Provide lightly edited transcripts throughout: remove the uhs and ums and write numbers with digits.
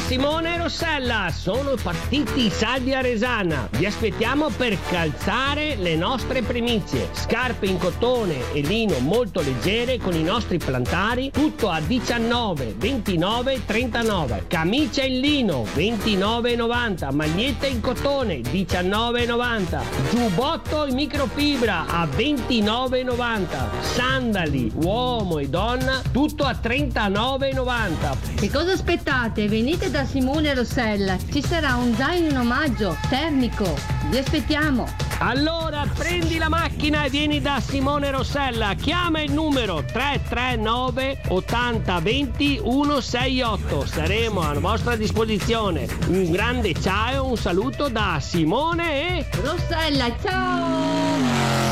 Simone e Rossella, sono partiti i saldi a Resana. Vi aspettiamo per calzare le nostre primizie. Scarpe in cotone e lino molto leggere con i nostri plantari, tutto a 19, 29, 39. Camicia in lino 29,90. Magliette in cotone 19,90. Giubbotto in microfibra a 29,90. Sandali uomo e donna tutto a 39,90. Che cosa aspettate? Venite da Simone e Rossella, ci sarà un zaino in omaggio termico. Vi aspettiamo. Allora prendi la macchina e vieni da Simone Rossella. Chiama il numero 339 80 20 168. Saremo a vostra disposizione. Un grande ciao e un saluto da Simone e Rossella, ciao!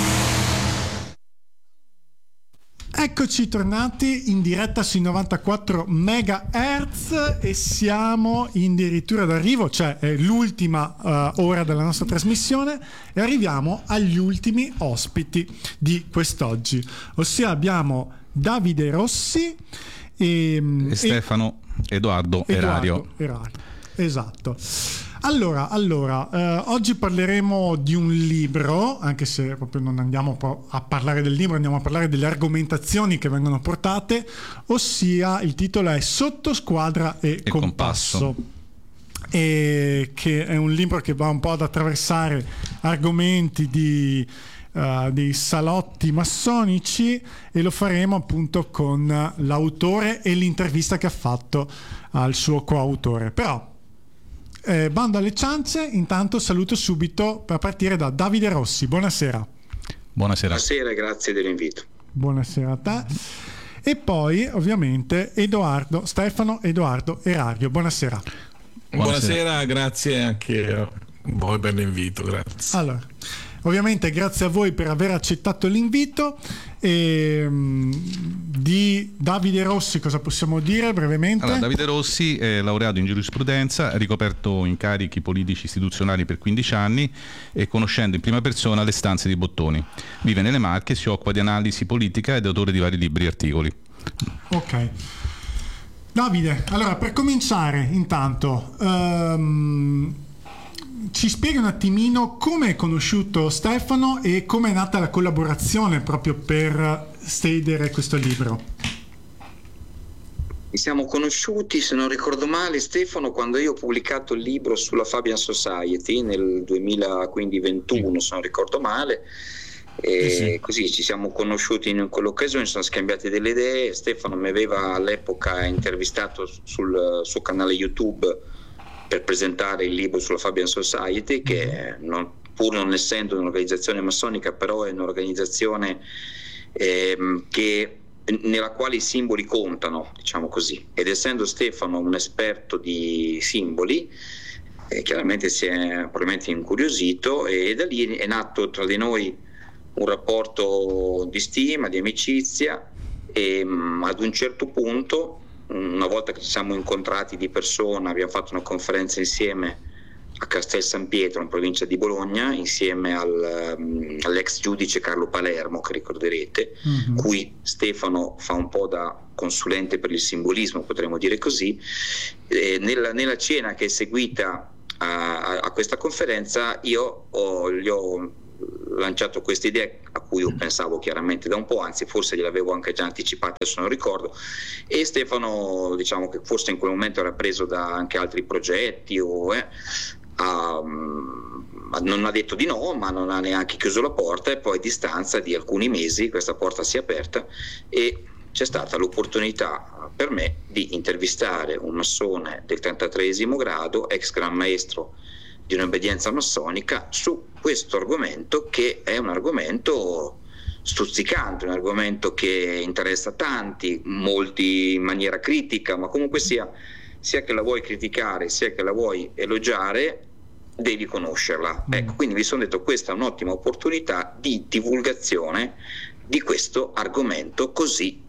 Eccoci tornati in diretta sui 94 MHz e siamo addirittura d'arrivo, cioè è l'ultima ora della nostra trasmissione e arriviamo agli ultimi ospiti di quest'oggi, ossia abbiamo Davide Rossi e Stefano Edoardo Erario. Esatto. Allora, oggi parleremo di un libro, anche se proprio non andiamo a parlare del libro, andiamo a parlare delle argomentazioni che vengono portate, ossia il titolo è Sotto squadra e compasso. E che è un libro che va un po' ad attraversare argomenti dei salotti massonici e lo faremo appunto con l'autore e l'intervista che ha fatto al suo coautore. Però bando alle ciance, intanto saluto subito per partire da Davide Rossi. Buonasera. Buonasera, grazie dell'invito. Buonasera a te. E poi ovviamente Stefano Edoardo Erario. Buonasera. Buonasera, grazie anche a voi per l'invito, grazie. Allora, ovviamente grazie a voi per aver accettato l'invito. Di Davide Rossi cosa possiamo dire brevemente? Allora, Davide Rossi è laureato in giurisprudenza, ha ricoperto incarichi politici istituzionali per 15 anni e conoscendo in prima persona le stanze di Bottoni. Vive nelle Marche, si occupa di analisi politica ed è autore di vari libri e articoli. Ok. Davide, allora per cominciare intanto ci spieghi un attimino come hai conosciuto Stefano e come è nata la collaborazione proprio per stedere questo libro. Ci siamo conosciuti, se non ricordo male, Stefano, quando io ho pubblicato il libro sulla Fabian Society nel 2021, se non ricordo male. E sì. Così ci siamo conosciuti in quell'occasione, ci siamo scambiati delle idee. Stefano mi aveva all'epoca intervistato sul suo canale YouTube per presentare il libro sulla Fabian Society, che pur non essendo un'organizzazione massonica, però è un'organizzazione nella quale i simboli contano, diciamo così, ed essendo Stefano un esperto di simboli, chiaramente si è probabilmente incuriosito e da lì è nato tra di noi un rapporto di stima, di amicizia e ad un certo punto, una volta che ci siamo incontrati di persona, abbiamo fatto una conferenza insieme a Castel San Pietro in provincia di Bologna insieme all'ex giudice Carlo Palermo, che ricorderete, cui Stefano fa un po' da consulente per il simbolismo, potremmo dire così. Nella cena che è seguita a questa conferenza io gli ho lanciato questa idea a cui io pensavo chiaramente da un po', anzi forse gliel'avevo anche già anticipata, adesso non ricordo, e Stefano, diciamo che forse in quel momento era preso da anche altri progetti non ha detto di no, ma non ha neanche chiuso la porta, e poi a distanza di alcuni mesi questa porta si è aperta e c'è stata l'opportunità per me di intervistare un massone del 33esimo grado, ex gran maestro di un'obbedienza massonica, su questo argomento, che è un argomento stuzzicante, un argomento che interessa tanti, molti in maniera critica, ma comunque sia che la vuoi criticare sia che la vuoi elogiare, devi conoscerla. Ecco, quindi mi sono detto, questa è un'ottima opportunità di divulgazione di questo argomento così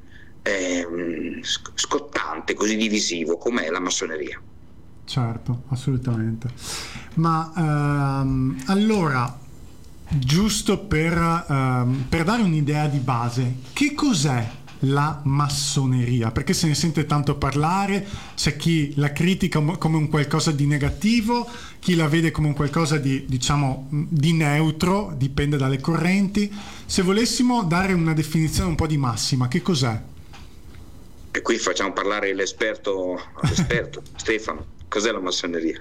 scottante, così divisivo come è la massoneria. Certo, assolutamente. Ma allora, giusto per dare un'idea di base, che cos'è la massoneria? Perché se ne sente tanto parlare, c'è chi la critica come un qualcosa di negativo, chi la vede come un qualcosa di, diciamo, di neutro, dipende dalle correnti. Se volessimo dare una definizione un po' di massima, che cos'è? E qui facciamo parlare l'esperto Stefano, cos'è la massoneria?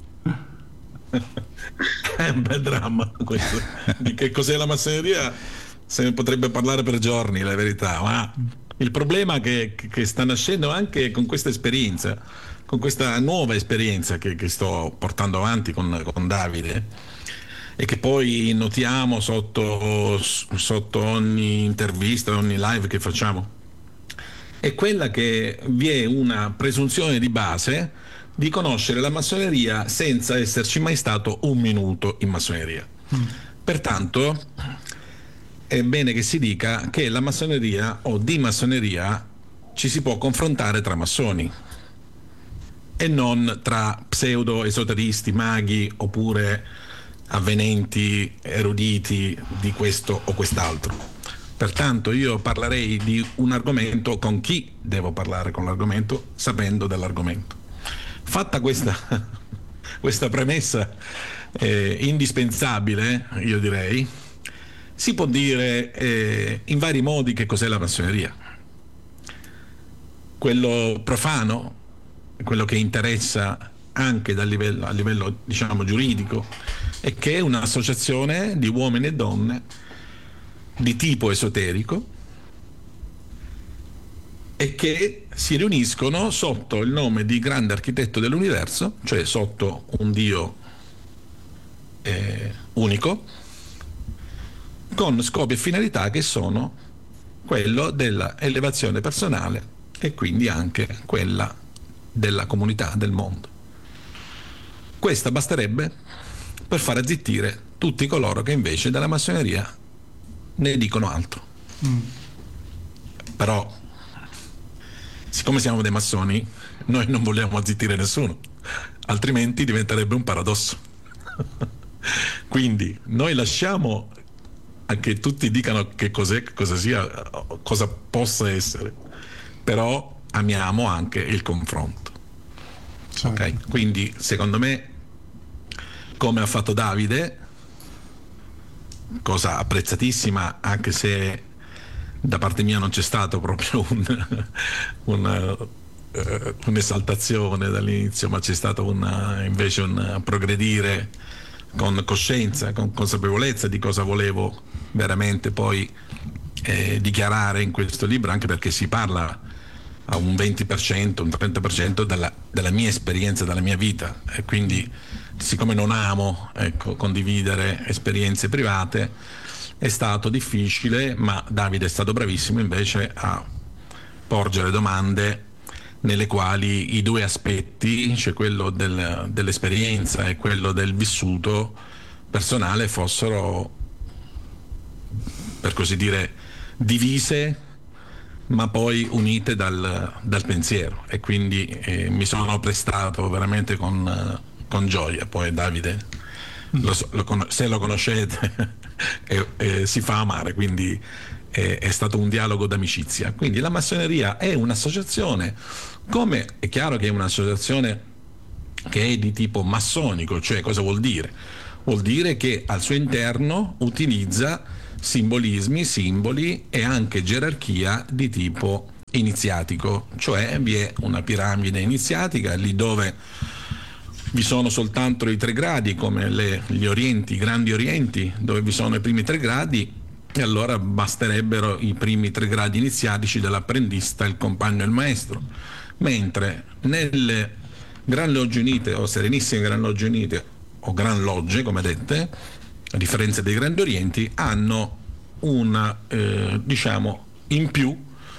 È un bel dramma questo. Di che cos'è la massoneria se ne potrebbe parlare per giorni, la verità, ma il problema che sta nascendo anche con questa esperienza, con questa nuova esperienza che sto portando avanti con Davide, e che poi notiamo sotto ogni intervista, ogni live che facciamo, è quella che vi è una presunzione di base di conoscere la massoneria senza esserci mai stato un minuto in massoneria. Pertanto è bene che si dica che la massoneria o di massoneria ci si può confrontare tra massoni e non tra pseudo esoteristi, maghi oppure avvenenti, eruditi di questo o quest'altro. Pertanto io parlerei di un argomento con chi devo parlare con l'argomento, sapendo dell'argomento. Fatta questa premessa indispensabile, io direi, si può dire in vari modi che cos'è la massoneria. Quello profano, quello che interessa anche a livello diciamo giuridico, è che è un'associazione di uomini e donne di tipo esoterico e che si riuniscono sotto il nome di grande architetto dell'universo, cioè sotto un Dio unico, con scopi e finalità che sono quello della elevazione personale e quindi anche quella della comunità, del mondo. Questa basterebbe per far zittire tutti coloro che invece della massoneria ne dicono altro. Però siccome siamo dei massoni, noi non vogliamo zittire nessuno, altrimenti diventerebbe un paradosso. Quindi noi lasciamo a che tutti dicano che cos'è, cosa sia, cosa possa essere, però amiamo anche il confronto. Certo. Ok? Quindi secondo me, come ha fatto Davide, cosa apprezzatissima, anche se da parte mia non c'è stato proprio un'esaltazione dall'inizio, ma c'è stato invece un progredire con coscienza, con consapevolezza di cosa volevo veramente poi dichiarare in questo libro, anche perché si parla a un 20%, un 30% della mia esperienza, della mia vita, e quindi siccome non amo condividere esperienze private, è stato difficile, ma Davide è stato bravissimo invece a porgere domande nelle quali i due aspetti, cioè quello dell'esperienza e quello del vissuto personale, fossero, per così dire, divise ma poi unite dal pensiero, e quindi mi sono prestato veramente con gioia. Poi Davide, se lo conoscete, si fa amare, quindi è stato un dialogo d'amicizia. Quindi la massoneria è un'associazione, come è chiaro che è un'associazione che è di tipo massonico. Cioè, cosa vuol dire? Vuol dire che al suo interno utilizza simbolismi, simboli e anche gerarchia di tipo iniziatico, cioè vi è una piramide iniziatica lì dove vi sono soltanto i 3 gradi, come gli orienti, i grandi orienti, dove vi sono i primi 3 gradi, e allora basterebbero i primi 3 gradi iniziatici dell'apprendista, il compagno e il maestro. Mentre nelle Gran Logge Unite o Serenissime Gran Logge Unite o Gran Logge, come dette, a differenza dei grandi orienti, hanno diciamo in più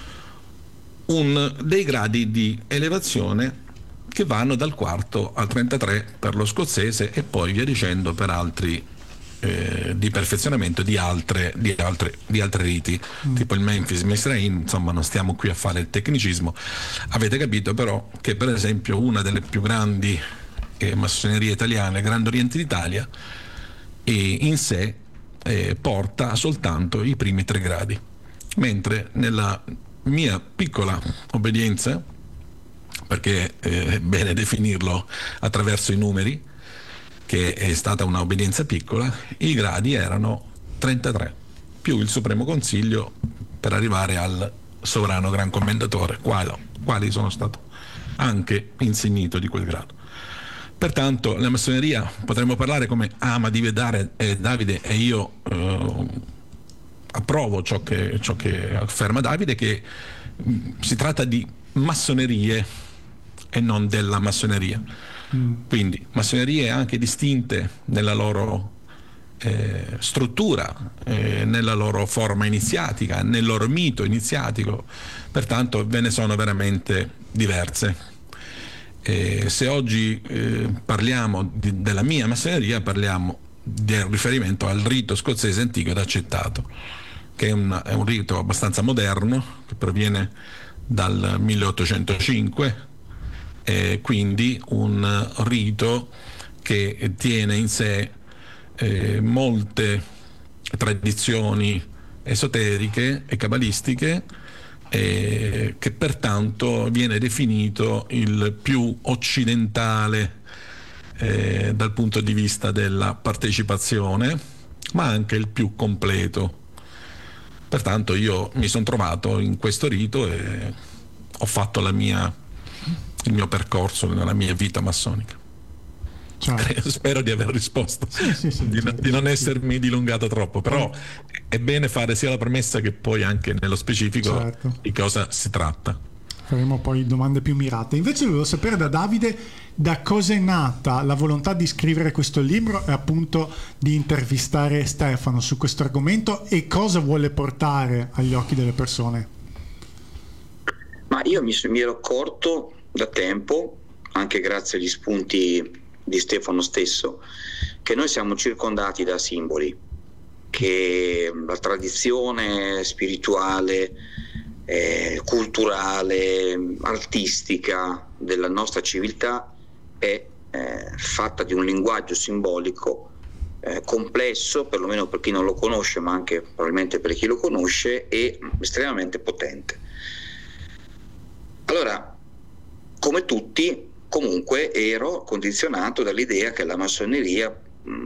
dei gradi di elevazione che vanno dal 4° al 33 per lo scozzese, e poi via dicendo per altri di perfezionamento di altre riti, tipo il Memphis Mesrain. Insomma, non stiamo qui a fare il tecnicismo. Avete capito però che, per esempio, una delle più grandi massonerie italiane, Grande Oriente d'Italia, in sé porta soltanto i primi 3 gradi, mentre nella mia piccola obbedienza, perché è bene definirlo attraverso i numeri, che è stata una obbedienza piccola, i gradi erano 33, più il Supremo Consiglio per arrivare al sovrano Gran Commendatore, quali sono stato anche insignito di quel grado. Pertanto la massoneria, potremmo parlare come ama Davide e io approvo ciò che afferma Davide, che si tratta di massonerie e non della massoneria. Quindi massonerie anche distinte nella loro struttura, nella loro forma iniziatica, nel loro mito iniziatico, pertanto ve ne sono veramente diverse. Se oggi parliamo della mia massoneria, parliamo del riferimento al rito scozzese antico ed accettato, che è un rito abbastanza moderno, che proviene dal 1805, quindi un rito che tiene in sé molte tradizioni esoteriche e cabalistiche, che pertanto viene definito il più occidentale dal punto di vista della partecipazione, ma anche il più completo. Pertanto io mi sono trovato in questo rito e ho fatto il mio percorso nella mia vita massonica. Certo. Spero di aver risposto, di non essermi dilungato troppo, però è bene fare sia la premessa che poi anche nello specifico, certo, di cosa si tratta. Faremo poi domande più mirate. Invece volevo sapere da Davide da cosa è nata la volontà di scrivere questo libro e appunto di intervistare Stefano su questo argomento, e cosa vuole portare agli occhi delle persone. Ma io mi ero accorto da tempo, anche grazie agli spunti di Stefano stesso, che noi siamo circondati da simboli, che la tradizione spirituale, culturale, artistica della nostra civiltà è fatta di un linguaggio simbolico complesso, perlomeno per chi non lo conosce, ma anche probabilmente per chi lo conosce, e estremamente potente. Allora, come tutti, comunque ero condizionato dall'idea che la massoneria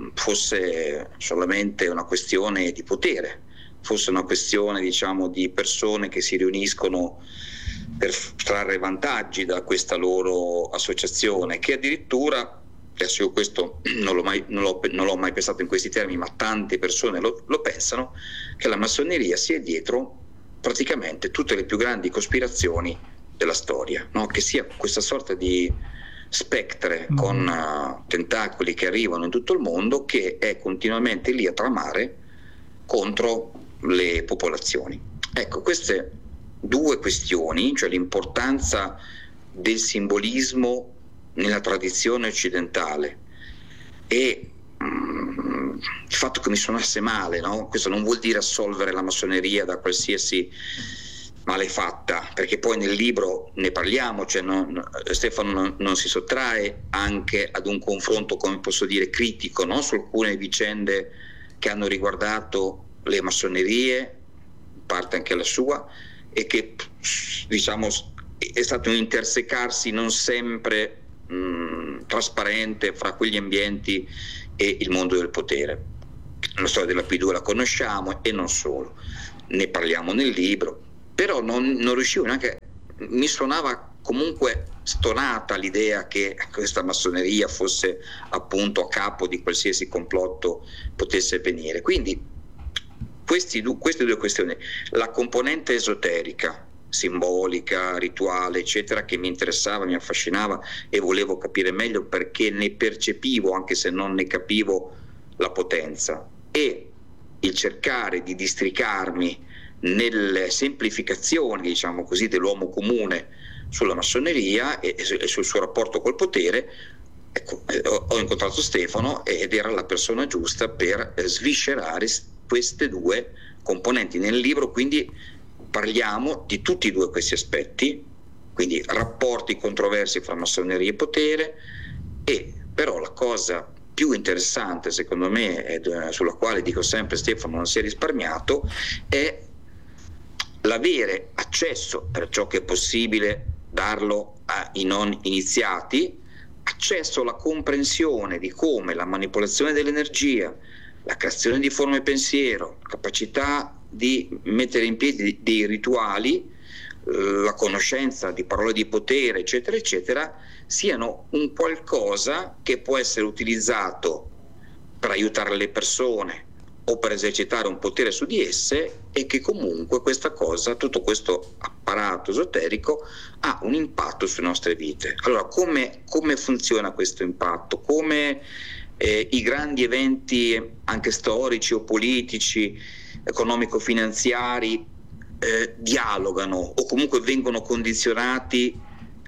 fosse solamente una questione di potere, fosse una questione, diciamo, di persone che si riuniscono per trarre vantaggi da questa loro associazione, che addirittura, adesso io questo non l'ho mai pensato in questi termini, ma tante persone lo pensano, che la massoneria sia dietro praticamente tutte le più grandi cospirazioni della storia, no? Che sia questa sorta di spettre con tentacoli che arrivano in tutto il mondo, che è continuamente lì a tramare contro le popolazioni. Ecco, queste due questioni, cioè l'importanza del simbolismo nella tradizione occidentale e il fatto che mi suonasse male, no? Questo non vuol dire assolvere la massoneria da qualsiasi malefatta, perché poi nel libro ne parliamo, cioè Stefano non si sottrae anche ad un confronto, come posso dire, critico, no? Su alcune vicende che hanno riguardato le massonerie, in parte anche la sua, e che, diciamo, è stato un intersecarsi non sempre trasparente fra quegli ambienti e il mondo del potere. La storia della P2 la conosciamo, e non solo, ne parliamo nel libro, però non riuscivo neanche, mi suonava comunque stonata l'idea che questa massoneria fosse appunto a capo di qualsiasi complotto potesse venire. Quindi queste due questioni, la componente esoterica, simbolica, rituale, eccetera, che mi interessava, mi affascinava e volevo capire meglio, perché ne percepivo, anche se non ne capivo, la potenza, e il cercare di districarmi nelle semplificazioni, diciamo così, dell'uomo comune sulla massoneria e sul suo rapporto col potere. Ecco, ho incontrato Stefano ed era la persona giusta per sviscerare queste due componenti nel libro. Quindi parliamo di tutti e due questi aspetti, quindi rapporti controversi fra massoneria e potere, e però la cosa più interessante secondo me, sulla quale dico sempre Stefano non si è risparmiato, è l'avere accesso, per ciò che è possibile darlo ai non iniziati, accesso alla comprensione di come la manipolazione dell'energia, la creazione di forme pensiero, la capacità di mettere in piedi dei rituali, la conoscenza di parole di potere, eccetera, eccetera, siano un qualcosa che può essere utilizzato per aiutare le persone o per esercitare un potere su di esse, e che comunque questa cosa, tutto questo apparato esoterico, ha un impatto sulle nostre vite. Allora, come funziona questo impatto? Come i grandi eventi, anche storici o politici, economico-finanziari, dialogano o comunque vengono condizionati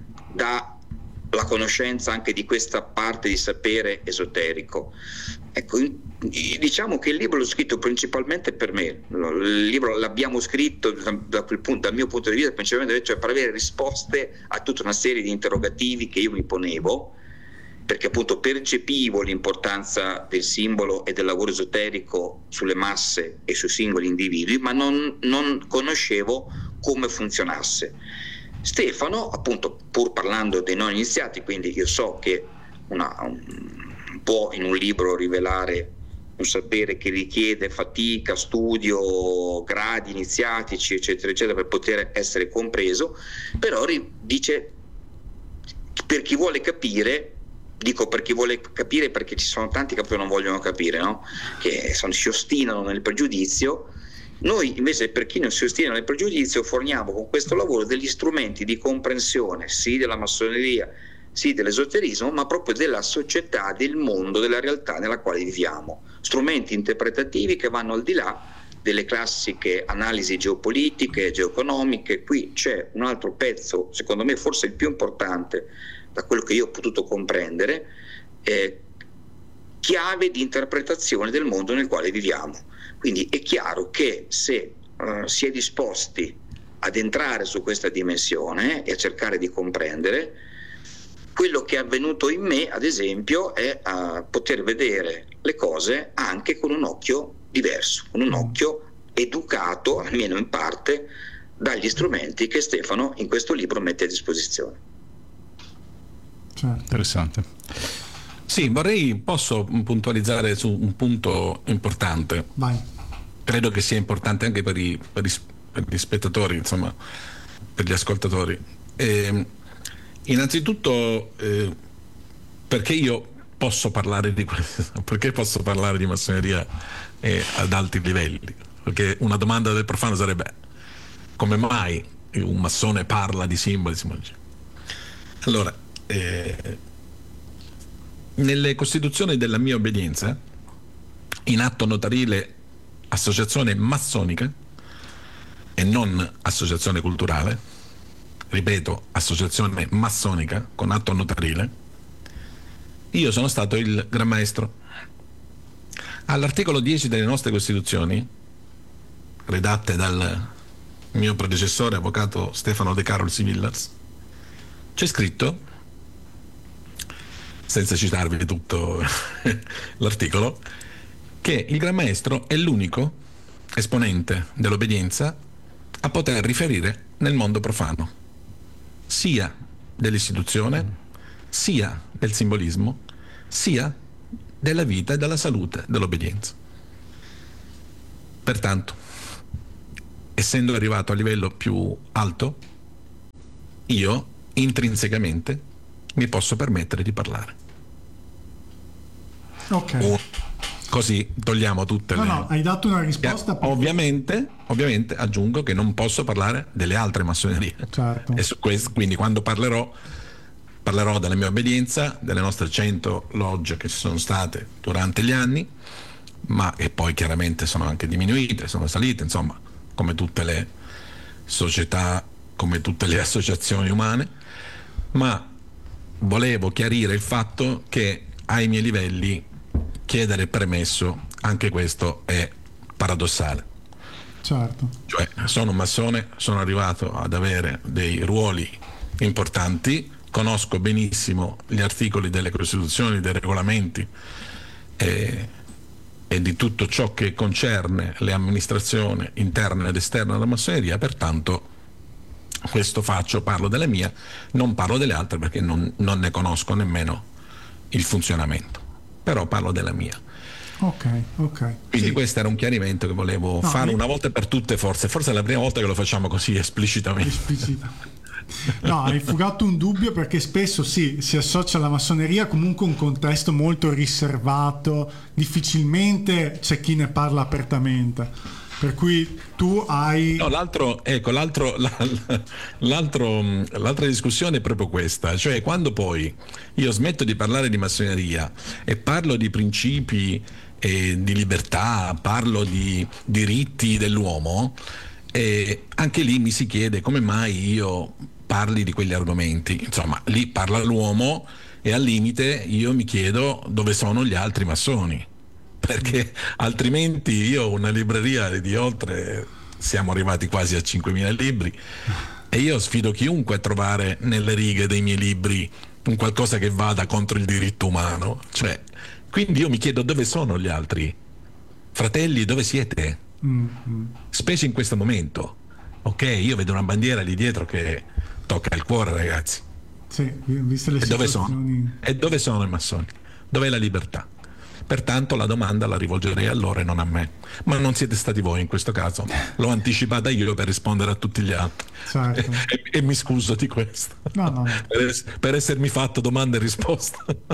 dalla conoscenza anche di questa parte di sapere esoterico. Ecco, diciamo che il libro l'ho scritto principalmente per me. Il libro l'abbiamo scritto da quel punto, dal mio punto di vista, principalmente cioè per avere risposte a tutta una serie di interrogativi che io mi ponevo, perché appunto percepivo l'importanza del simbolo e del lavoro esoterico sulle masse e sui singoli individui, ma non conoscevo come funzionasse. Stefano, appunto, pur parlando dei non iniziati, quindi io so che può in un libro rivelare un sapere che richiede fatica, studio, gradi iniziatici, eccetera, eccetera, per poter essere compreso, però dice, per chi vuole capire, dico per chi vuole capire perché ci sono tanti che poi non vogliono capire, no? Che si ostinano nel pregiudizio. Noi invece, per chi non si ostina nel pregiudizio, forniamo con questo lavoro degli strumenti di comprensione, sì, della massoneria, sì, dell'esoterismo, ma proprio della società, del mondo, della realtà nella quale viviamo. Strumenti interpretativi che vanno al di là delle classiche analisi geopolitiche, geoeconomiche. Qui c'è un altro pezzo, secondo me forse il più importante, da quello che io ho potuto comprendere, chiave di interpretazione del mondo nel quale viviamo. Quindi è chiaro che se si è disposti ad entrare su questa dimensione e a cercare di comprendere, quello che è avvenuto in me, ad esempio, è poter vedere le cose anche con un occhio diverso, con un occhio educato, almeno in parte, dagli strumenti che Stefano in questo libro mette a disposizione. Interessante. Sì, posso puntualizzare su un punto importante. Vai. Credo che sia importante anche per gli spettatori, insomma, per gli ascoltatori. Innanzitutto, perché io posso parlare di questo? Perché posso parlare di massoneria ad alti livelli? Perché una domanda del profano sarebbe: come mai un massone parla di simboli? Allora, nelle costituzioni della mia obbedienza, in atto notarile associazione massonica e non associazione culturale, ripeto, associazione massonica con atto notarile, io sono stato il Gran Maestro. All'articolo 10 delle nostre costituzioni, redatte dal mio predecessore, avvocato Stefano De Carolis Villars, c'è scritto, senza citarvi tutto l'articolo, che il Gran Maestro è l'unico esponente dell'obbedienza a poter riferire nel mondo profano, sia dell'istituzione, sia del simbolismo, sia della vita e della salute dell'obbedienza. Pertanto, essendo arrivato a livello più alto, io intrinsecamente mi posso permettere di parlare. Ok. Così togliamo tutte le... No, hai dato una risposta. Ovviamente aggiungo che non posso parlare delle altre massonerie. Certo. E su questo, quindi quando parlerò della mia obbedienza, delle nostre 100 logge che ci sono state durante gli anni, ma e poi chiaramente sono anche diminuite, sono salite, insomma, come tutte le società, come tutte le associazioni umane, ma volevo chiarire il fatto che ai miei livelli chiedere permesso, anche questo è paradossale. Certo. Cioè, sono un massone, sono arrivato ad avere dei ruoli importanti, conosco benissimo gli articoli delle costituzioni, dei regolamenti, e di tutto ciò che concerne le amministrazioni interne ed esterne della massoneria, pertanto questo faccio, parlo della mia, non parlo delle altre perché non ne conosco nemmeno il funzionamento, però parlo della mia. Ok. Quindi Sì. questo era un chiarimento che volevo fare una volta per tutte, forse è la prima volta che lo facciamo così esplicitamente. No, hai fugato un dubbio, perché spesso si associa alla massoneria comunque un contesto molto riservato, difficilmente c'è chi ne parla apertamente, per cui tu hai... No, l'altra discussione è proprio questa, cioè quando poi io smetto di parlare di massoneria e parlo di principi di libertà, parlo di diritti dell'uomo, anche lì mi si chiede come mai io parli di quegli argomenti. Insomma, lì parla l'uomo e al limite io mi chiedo dove sono gli altri massoni, perché altrimenti io ho una libreria di oltre, siamo arrivati quasi a 5.000 libri, e io sfido chiunque a trovare nelle righe dei miei libri un qualcosa che vada contro il diritto umano. Cioè, quindi io mi chiedo dove sono gli altri fratelli, dove siete? Specie in questo momento. Ok, io vedo una bandiera lì dietro che tocca il cuore, ragazzi. Sì, viste le situazioni... E dove sono i massoni? Dov'è la libertà? Pertanto la domanda la rivolgerei a loro e non a me. Ma non siete stati voi in questo caso. L'ho anticipata io per rispondere a tutti gli altri. Certo. E mi scuso di questo. No. Per essermi fatto domande e risposte.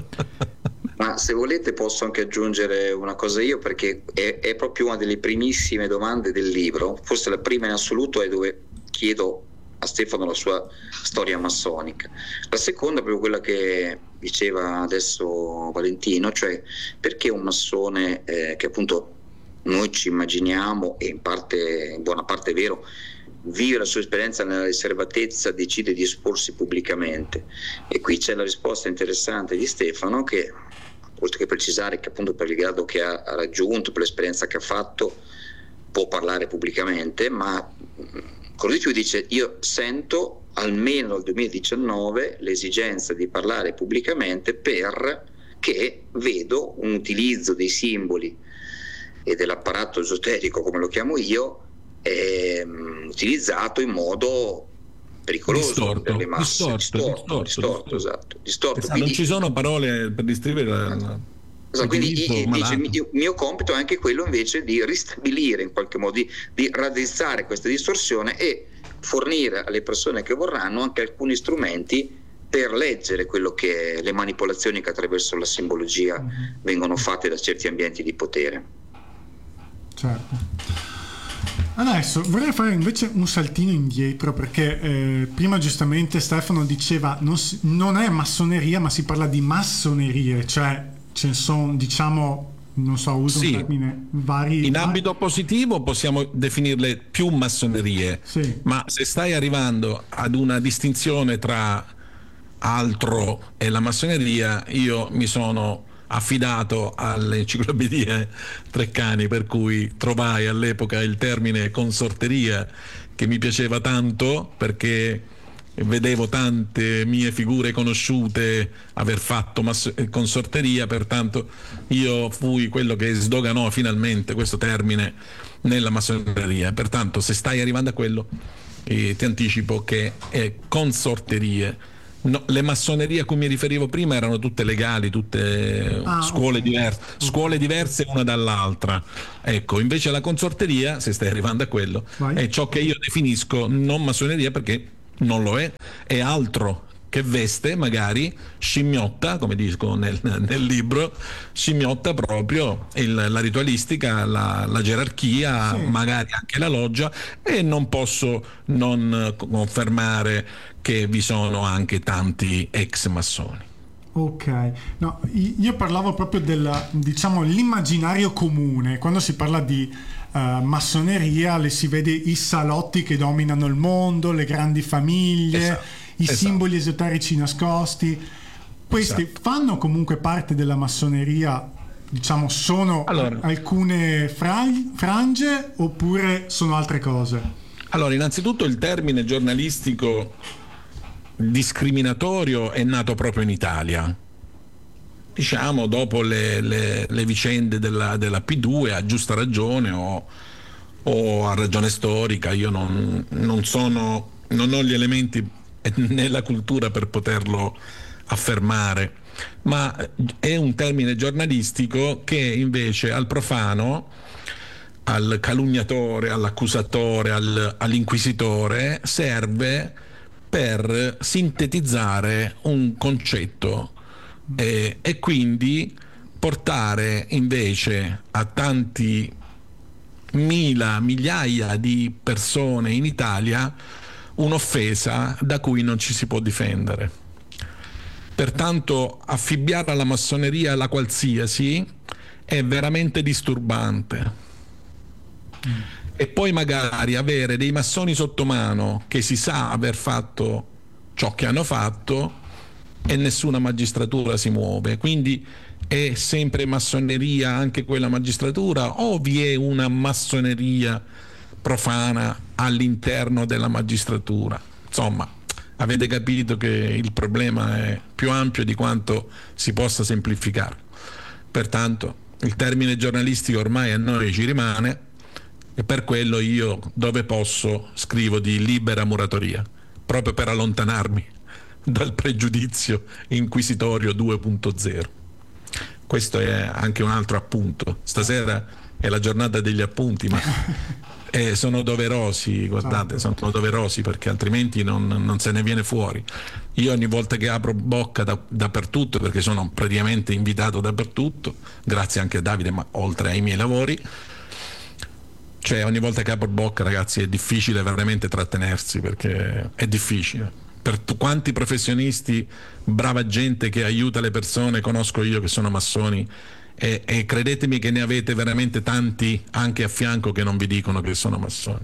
Ma se volete posso anche aggiungere una cosa io, perché è proprio una delle primissime domande del libro, forse la prima in assoluto, è dove chiedo a Stefano la sua storia massonica. La seconda è proprio quella che diceva adesso Valentino, cioè perché un massone che appunto noi ci immaginiamo, e in buona parte è vero, vive la sua esperienza nella riservatezza, decide di esporsi pubblicamente. E qui c'è la risposta interessante di Stefano, che oltre che precisare che appunto per il grado che ha raggiunto, per l'esperienza che ha fatto, può parlare pubblicamente, ma con di più dice: io sento almeno nel 2019 l'esigenza di parlare pubblicamente perché vedo un utilizzo dei simboli e dell'apparato esoterico, come lo chiamo io, utilizzato in modo pericoloso per le masse, distorto. Esatto, Quindi, non ci sono parole per descrivere quindi dice, il mio compito è anche quello invece di ristabilire in qualche modo, di raddrizzare questa distorsione e fornire alle persone che vorranno anche alcuni strumenti per leggere quello che le manipolazioni che attraverso la simbologia vengono fatte da certi ambienti di potere. Certo. Adesso vorrei fare invece un saltino indietro, perché prima giustamente Stefano diceva non è massoneria, ma si parla di massonerie, cioè ce ne sono, diciamo, non so, uso un termine, vari... In ambito positivo possiamo definirle più massonerie, sì. Ma se stai arrivando ad una distinzione tra altro e la massoneria, io mi sono affidato alle enciclopedie Treccani, per cui trovai all'epoca il termine consorteria, che mi piaceva tanto perché vedevo tante mie figure conosciute aver fatto consorteria, pertanto io fui quello che sdoganò finalmente questo termine nella massoneria. Pertanto se stai arrivando a quello, ti anticipo che è consorterie. No, le massonerie a cui mi riferivo prima erano tutte legali, tutte scuole diverse una dall'altra. Ecco, invece la consorteria, se stai arrivando a quello, è ciò che io definisco non massoneria, perché non lo è altro che veste, magari scimmiotta, come dico nel libro, scimmiotta proprio la ritualistica, la gerarchia, sì. Magari anche la loggia, e non posso non confermare che vi sono anche tanti ex massoni. Ok, no, io parlavo proprio del, diciamo, l'immaginario comune. Quando si parla di massoneria, le si vede i salotti che dominano il mondo, le grandi famiglie, simboli esoterici nascosti. Questi fanno comunque parte della massoneria, diciamo, sono alcune frange oppure sono altre cose? Allora, innanzitutto il termine giornalistico discriminatorio è nato proprio in Italia, diciamo, dopo le vicende della P2, a giusta ragione o a ragione storica, io non ho gli elementi né la cultura per poterlo affermare, ma è un termine giornalistico che invece al profano, al calunniatore, all'accusatore, all'inquisitore serve per sintetizzare un concetto e quindi portare invece a tanti migliaia di persone in Italia un'offesa da cui non ci si può difendere. Pertanto affibbiare alla massoneria la qualsiasi è veramente disturbante. E poi magari avere dei massoni sotto mano che si sa aver fatto ciò che hanno fatto e nessuna magistratura si muove. Quindi è sempre massoneria anche quella magistratura, o vi è una massoneria profana all'interno della magistratura? Insomma, avete capito che il problema è più ampio di quanto si possa semplificare. Pertanto il termine giornalistico ormai a noi ci rimane, e per quello io, dove posso, scrivo di libera muratoria, proprio per allontanarmi dal pregiudizio inquisitorio 2.0. Questo è anche un altro appunto. Stasera è la giornata degli appunti, ma sono doverosi, guardate, sono doverosi, perché altrimenti non se ne viene fuori. Io ogni volta che apro bocca dappertutto, perché sono praticamente invitato dappertutto, grazie anche a Davide, ma oltre ai miei lavori, cioè ogni volta che apro bocca, ragazzi, è difficile veramente trattenersi, perché è difficile. Per quanti professionisti, brava gente che aiuta le persone conosco io che sono massoni, e credetemi che ne avete veramente tanti anche a fianco che non vi dicono che sono massoni,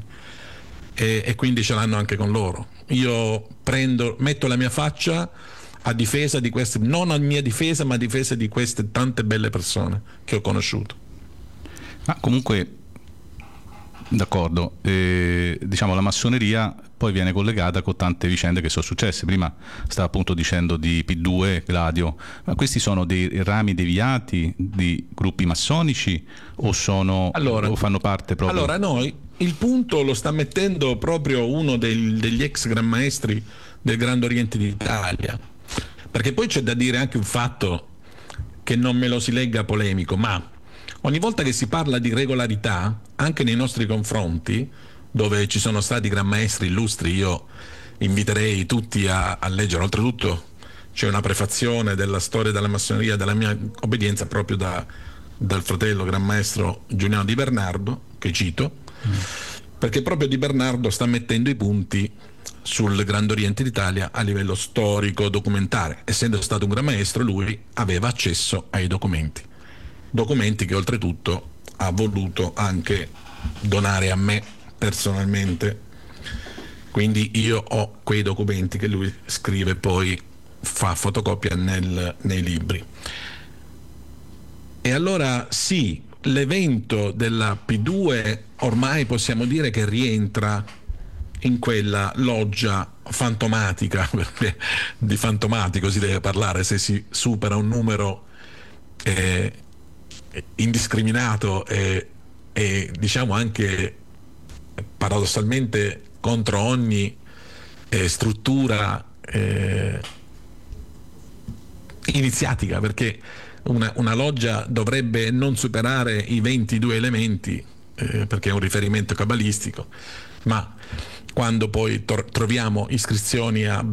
e quindi ce l'hanno anche con loro. Io metto la mia faccia a difesa di queste, non a mia difesa, ma a difesa di queste tante belle persone che ho conosciuto. Ma comunque, d'accordo, diciamo, la massoneria poi viene collegata con tante vicende che sono successe. Prima stava appunto dicendo di P2, Gladio, ma questi sono dei rami deviati di gruppi massonici o fanno parte proprio? Allora, noi il punto lo sta mettendo proprio uno degli ex gran maestri del Grande Oriente d'Italia, perché poi c'è da dire anche un fatto che non me lo si legga polemico, ma ogni volta che si parla di regolarità, anche nei nostri confronti, dove ci sono stati gran maestri illustri, io inviterei tutti a leggere. Oltretutto c'è una prefazione della storia della massoneria, della mia obbedienza, proprio dal fratello gran maestro Giuliano Di Bernardo, che cito, perché proprio Di Bernardo sta mettendo i punti sul Grande Oriente d'Italia a livello storico, documentare. Essendo stato un gran maestro, lui aveva accesso ai documenti che oltretutto ha voluto anche donare a me personalmente, quindi io ho quei documenti che lui scrive, poi fa fotocopia nei libri. E allora sì, l'evento della P2 ormai possiamo dire che rientra in quella loggia fantomatica, perché di fantomatico si deve parlare se si supera un numero indiscriminato e diciamo anche paradossalmente contro ogni struttura iniziatica, perché una loggia dovrebbe non superare i 22 elementi, perché è un riferimento cabalistico, ma quando poi troviamo iscrizioni a